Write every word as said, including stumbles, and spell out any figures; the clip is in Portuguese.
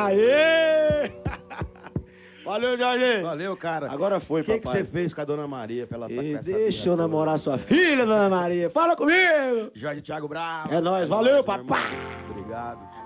Aê! Valeu, Jorge. Valeu, cara. Agora foi, que papai. O que você fez com a Dona Maria pra ela estar com essa Deixa eu namorar sua filha, Dona Maria. Fala comigo. Jorge Thiago Bravo. É nóis. Valeu, papai. Obrigado.